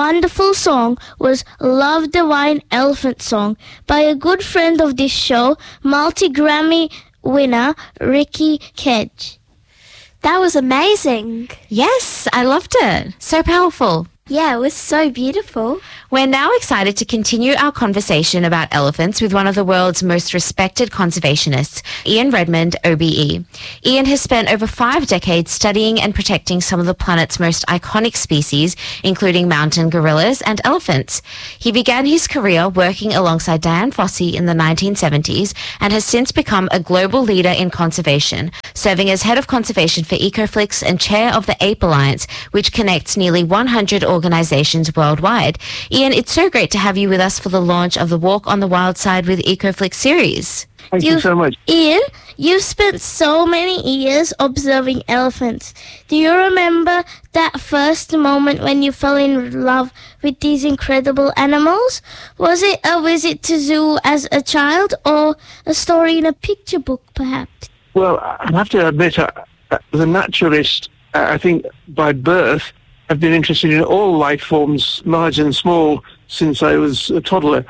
wonderful song was Love Divine Elephant Song by a good friend of this show, multi-Grammy winner Ricky Kedge. That was amazing. Yes, I loved it. So powerful. Yeah, it was so beautiful. We're now excited to continue our conversation about elephants with one of the world's most respected conservationists, Ian Redmond, OBE. Ian has spent over 5 decades studying and protecting some of the planet's most iconic species, including mountain gorillas and elephants. He began his career working alongside Dian Fossey in the 1970s and has since become a global leader in conservation, serving as head of conservation for EcoFlix and chair of the Ape Alliance, which connects nearly 100 organizations worldwide. Ian, it's so great to have you with us for the launch of the Walk on the Wild Side with EcoFlix series. Thank you so much. Ian, you've spent so many years observing elephants. Do you remember that first moment when you fell in love with these incredible animals? Was it a visit to zoo as a child or a story in a picture book, perhaps? Well, I have to admit, as a naturalist, I think by birth, I've been interested in all life forms, large and small, since I was a toddler.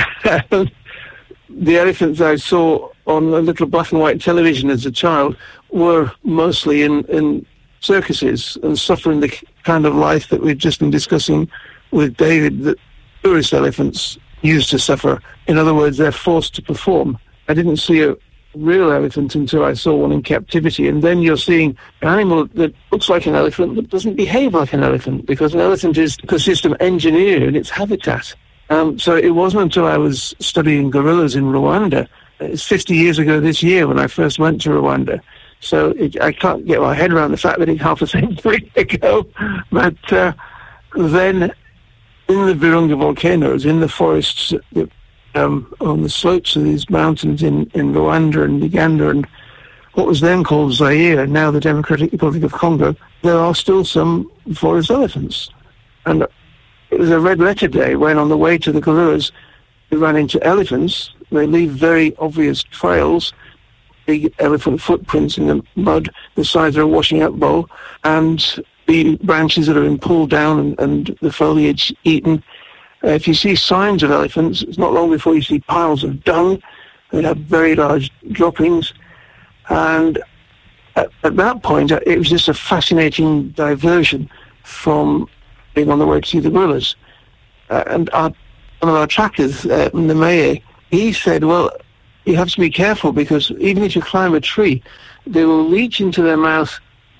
The elephants I saw on a little black and white television as a child were mostly in circuses and suffering the kind of life that we've just been discussing with David, that tourist elephants used to suffer. In other words, they're forced to perform. I didn't see a real elephant until I saw one in captivity, and then you're seeing an animal that looks like an elephant but doesn't behave like an elephant, because an elephant is ecosystem engineer in its habitat. So it wasn't until I was studying gorillas in Rwanda, it's 50 years ago this year when I first went to Rwanda, so I can't get my head around the fact that it's half a century ago, but then in the Virunga volcanoes, in the forests on the slopes of these mountains in Rwanda and Uganda and what was then called Zaire, now the Democratic Republic of Congo, there are still some forest elephants. And it was a red letter day when on the way to the gorillas we ran into elephants. They leave very obvious trails, big elephant footprints in the mud the size of a washing up bowl, and the branches that have been pulled down and the foliage eaten. If you see signs of elephants, it's not long before you see piles of dung that have very large droppings. And at that point, it was just a fascinating diversion from being on the way to see the gorillas. And one of our trackers, Nemeye, he said, well, you have to be careful because even if you climb a tree, they will reach into their mouth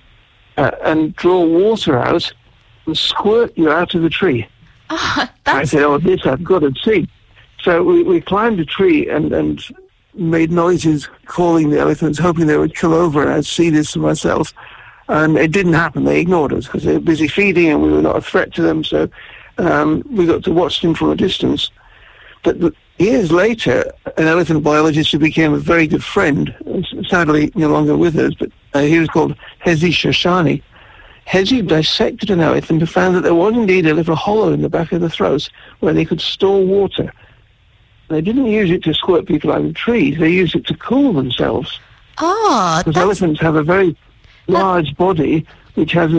and draw water out and squirt you out of the tree. Oh, I said, this I've got to see. So we climbed a tree and made noises calling the elephants, hoping they would come over and I'd see this for myself. And it didn't happen. They ignored us because they were busy feeding and we were not a threat to them. So we got to watch them from a distance. But years later, an elephant biologist who became a very good friend, sadly no longer with us, but he was called Hezi Shoshani. Hezi dissected an elephant and found that there was indeed a little hollow in the back of the throat where they could store water. They didn't use it to squirt people out of trees. They used it to cool themselves. Oh, because elephants have a very large body which has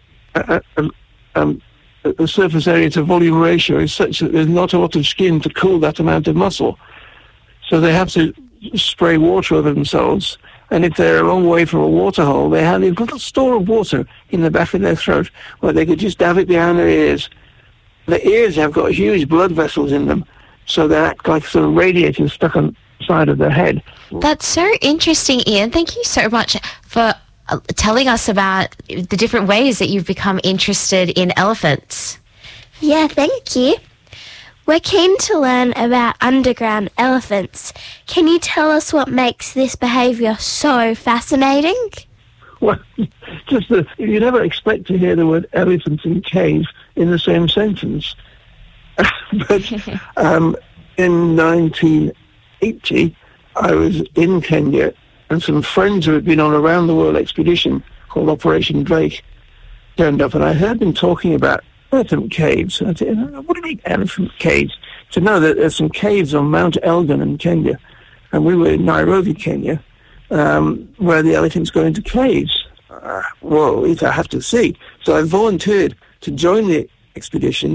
the surface area to volume ratio is such that there's not a lot of skin to cool that amount of muscle. So they have to spray water over themselves. And if they're a long way from a water hole, they have a little store of water in the back of their throat where they could just have it behind their ears. The ears have got huge blood vessels in them, so they act like sort of radiators stuck on the side of their head. That's so interesting, Ian. Thank you so much for telling us about the different ways that you've become interested in elephants. Yeah, thank you. We're keen to learn about underground elephants. Can you tell us what makes this behaviour so fascinating? Well, just you never expect to hear the word elephant and cave in the same sentence. But in 1980, I was in Kenya, and some friends who had been on a round-the-world expedition called Operation Drake turned up, and I heard them talking about elephant caves. And I said, what do you mean elephant caves? To know that there's some caves on Mount Elgon in Kenya, and we were in Nairobi, Kenya, where the elephants go into caves. Well, I have to see. So I volunteered to join the expedition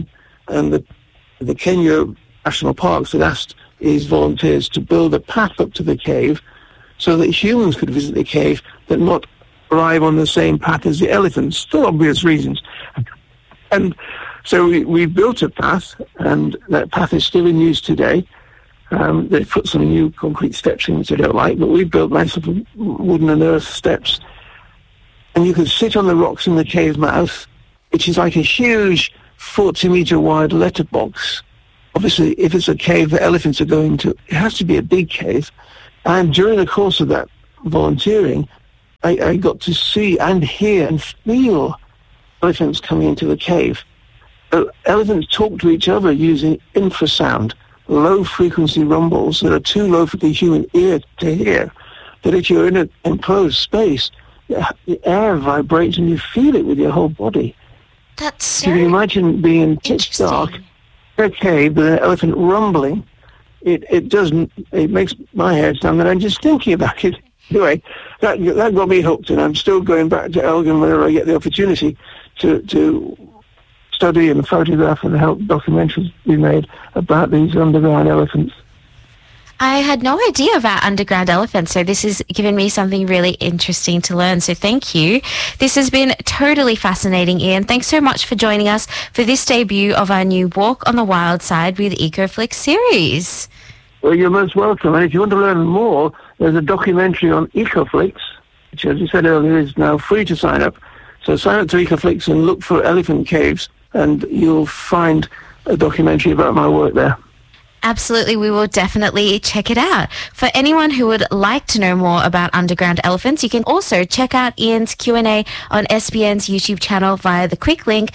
and the Kenya National Parks had asked his volunteers to build a path up to the cave so that humans could visit the cave but not arrive on the same path as the elephants, for obvious reasons. And so we built a path, and that path is still in use today. They put some new concrete steps in which I don't like, but we built nice little wooden and earth steps. And you could sit on the rocks in the cave mouth, which is like a huge 40-meter wide letterbox. Obviously, if it's a cave that elephants are going to, it has to be a big cave. And during the course of that volunteering, I got to see and hear and feel elephants coming into the cave. Elephants talk to each other using infrasound, low-frequency rumbles that are too low for the human ear to hear. That if you're in an enclosed space, the air vibrates and you feel it with your whole body. That's so you can imagine being in pitch dark, in a cave with an elephant rumbling. It makes my hair stand, and I'm just thinking about it. Anyway, that got me hooked, and I'm still going back to Elgin whenever I get the opportunity to study and photograph and help documentaries be made about these underground elephants. I had no idea about underground elephants, so this has given me something really interesting to learn, so thank you. This has been totally fascinating, Ian. Thanks so much for joining us for this debut of our new Walk on the Wild Side with EcoFlix series. Well, you're most welcome, and if you want to learn more, there's a documentary on EcoFlix, which, as you said earlier, is now free to sign up. So sign up to EcoFlix and look for elephant caves, and you'll find a documentary about my work there. Absolutely, we will definitely check it out. For anyone who would like to know more about underground elephants, you can also check out Ian's Q&A on SBN's YouTube channel via the quick link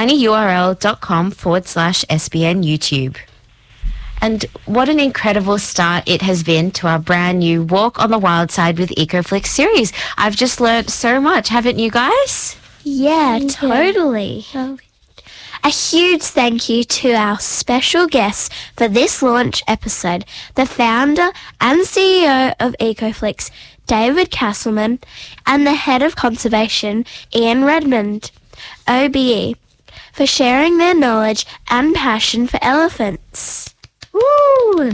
tinyurl.com/SBN YouTube. And what an incredible start it has been to our brand new Walk on the Wild Side with EcoFlix series. I've just learned so much, haven't you guys? Yeah, totally. A huge thank you to our special guests for this launch episode, the founder and CEO of EcoFlix, David Castleman, and the head of conservation, Ian Redmond, OBE, for sharing their knowledge and passion for elephants. Woo!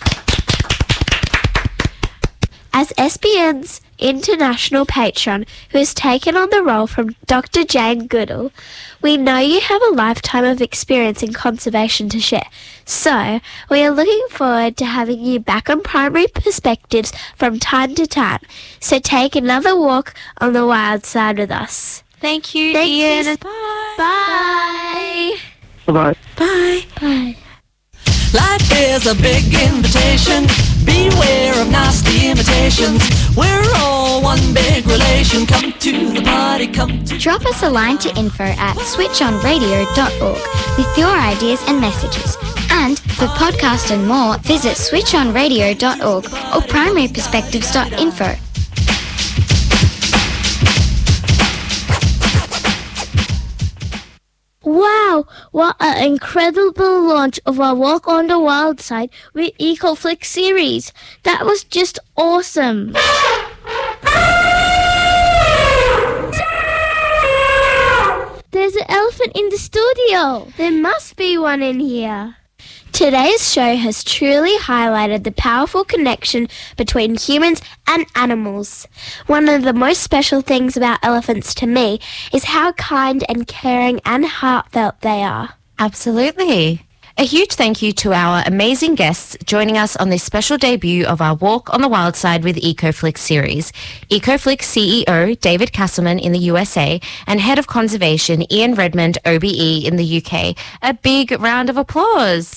As SBN's international patron who has taken on the role from Dr. Jane Goodall, we know you have a lifetime of experience in conservation to share. So, we are looking forward to having you back on Primary Perspectives from time to time. So take another walk on the wild side with us. Thank you, Ian. Bye. Bye. Bye-bye. Bye. Bye. Life is a big invitation. Beware of nasty imitations. We're all one big relation. Come to the party, come to... Drop us a line to info@switchonradio.org with your ideas and messages. And for podcast and more, visit switchonradio.org or primaryperspectives.info. Wow, what an incredible launch of our Walk on the Wild Side with EcoFlix series. That was just awesome. There's an elephant in the studio. There must be one in here. Today's show has truly highlighted the powerful connection between humans and animals. One of the most special things about elephants to me is how kind and caring and heartfelt they are. Absolutely. A huge thank you to our amazing guests joining us on this special debut of our Walk on the Wild Side with EcoFlix series. EcoFlix CEO David Castleman in the USA and Head of Conservation Ian Redmond OBE in the UK. A big round of applause.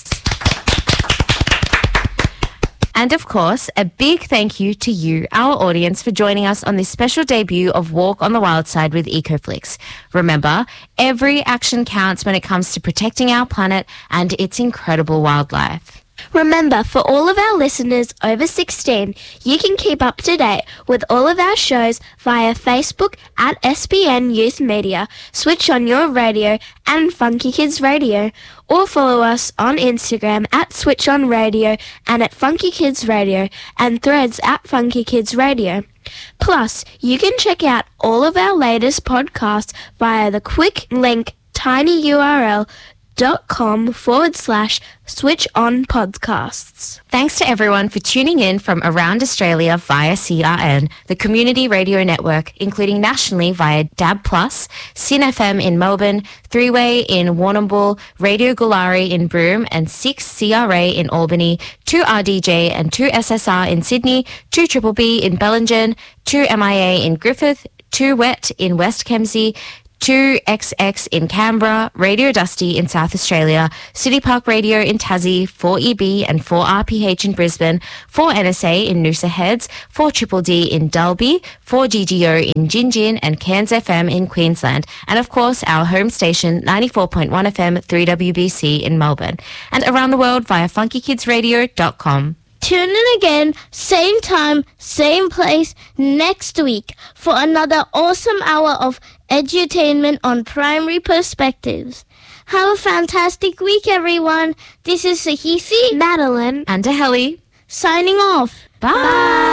And of course, a big thank you to you, our audience, for joining us on this special debut of Walk on the Wild Side with EcoFlix. Remember, every action counts when it comes to protecting our planet and its incredible wildlife. Remember, for all of our listeners over 16, you can keep up to date with all of our shows via Facebook at SBN Youth Media, Switch On Your Radio and Funky Kids Radio, or follow us on Instagram at Switch On Radio and at Funky Kids Radio and Threads at Funky Kids Radio. Plus, you can check out all of our latest podcasts via the quick link tinyurl radio.com/switchonpodcasts. Thanks to everyone for tuning in from around Australia via CRN, the Community Radio Network, including nationally via DAB+, SYN FM in Melbourne, 3-Way in Warrnambool, Radio Gulari in Broome, and 6CRA in Albany, 2RDJ and 2SSR in Sydney, 2BBB in Bellingen, 2MIA in Griffith, 2WET in West Kempsey, 2XX in Canberra, Radio Dusty in South Australia, City Park Radio in Tassie, 4EB and 4RPH in Brisbane, 4NSA in Noosa Heads, 4DDD in Dalby, 4GGO in Gingin, and Cairns FM in Queensland, and of course our home station 94.1 FM 3WBC in Melbourne, and around the world via funkykidsradio.com. Tune in again, same time, same place, next week for another awesome hour of edutainment on Primary Perspectives. Have a fantastic week, everyone. This is Sahisi, Madeline, and Aheli, signing off. Bye.